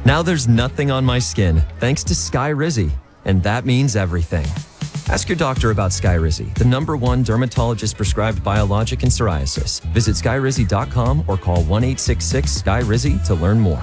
Now there's nothing on my skin, thanks to Skyrizi. And that means everything. Ask your doctor about Skyrizi, the #1 dermatologist-prescribed biologic in psoriasis. Visit Skyrizi.com or call 1-866-SKYRIZI to learn more.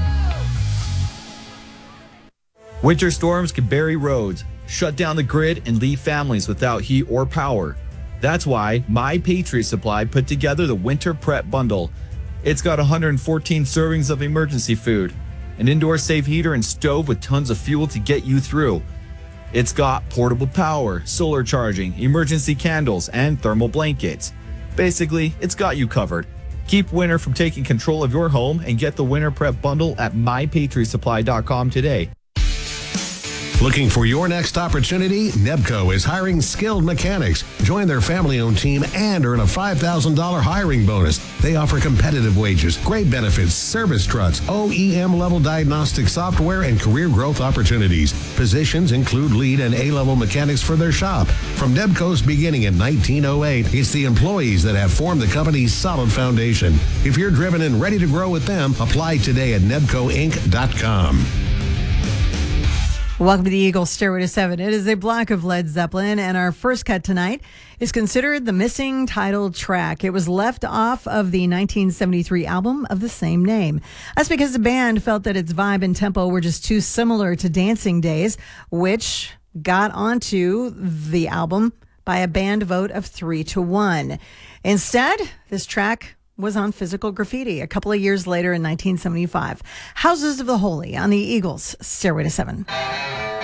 Winter storms can bury roads, shut down the grid, and leave families without heat or power. That's why My Patriot Supply put together the Winter Prep Bundle. It's got 114 servings of emergency food, an indoor safe heater and stove with tons of fuel to get you through. It's got portable power, solar charging, emergency candles, and thermal blankets. Basically, it's got you covered. Keep winter from taking control of your home and get the Winter Prep Bundle at mypatriotsupply.com today. Looking for your next opportunity? Nebco is hiring skilled mechanics. Join their family-owned team and earn a $5,000 hiring bonus. They offer competitive wages, great benefits, service trucks, OEM-level diagnostic software, and career growth opportunities. Positions include lead and A-level mechanics for their shop. From Nebco's beginning in 1908, it's the employees that have formed the company's solid foundation. If you're driven and ready to grow with them, apply today at nebcoinc.com. Welcome to the Eagles Stairway to Seven. It is a block of Led Zeppelin, and our first cut tonight is considered the missing title track. It was left off of the 1973 album of the same name. That's because the band felt that its vibe and tempo were just too similar to Dancing Days, which got onto the album by a band vote of 3-1. Instead, this track was on Physical Graffiti a couple of years later in 1975. Houses of the Holy on the Eagles Stairway to Seven.